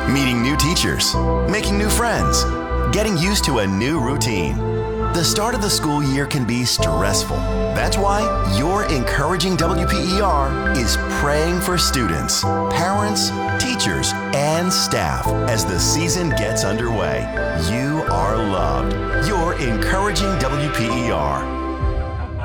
Meeting new teachers, making new friends, getting used to a new routine. The start of the school year can be stressful. That's why your Encouraging WPER is praying for students, parents, teachers, and staff as the season gets underway. You are loved. You're Encouraging WPER.